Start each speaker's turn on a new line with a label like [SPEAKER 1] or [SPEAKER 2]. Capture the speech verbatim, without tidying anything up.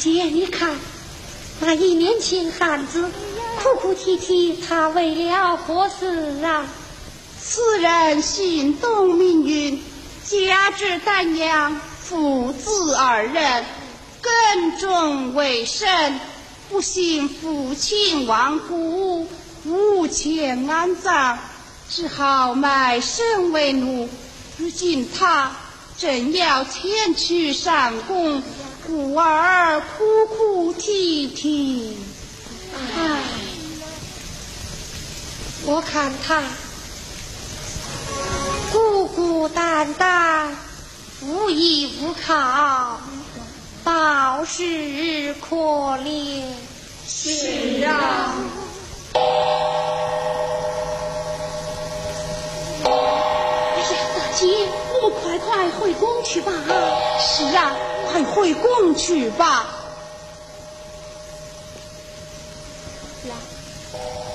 [SPEAKER 1] 姐，你看，那一年轻汉子哭哭啼啼，他为了何事啊？
[SPEAKER 2] 此人心动命运，家之丹阳，父子二人，根中为深，不幸父亲亡故，无钱安葬，只好卖身为奴。如今他正要前去上供，故而哭哭啼啼。
[SPEAKER 1] 唉，我看他孤孤单单，无依无靠，倒是可怜。
[SPEAKER 2] 是啊。
[SPEAKER 1] 哎呀，大姐，我们快快回宫去吧。
[SPEAKER 2] 是啊，快回宫去吧。